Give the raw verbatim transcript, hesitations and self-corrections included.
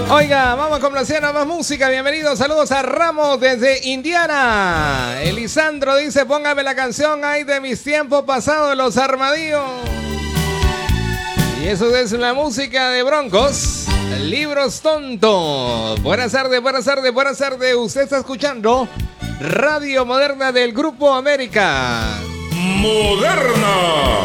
Oiga, vamos a complacer a más música. Bienvenidos, saludos a Ramos desde Indiana. Elisandro dice, póngame la canción Ay de mis tiempos pasados de los Armadillos. Y eso es la música de Broncos, Libros Tontos. Buenas tardes, buenas tardes, buenas tardes. Usted está escuchando Radio Moderna del Grupo América. Moderna.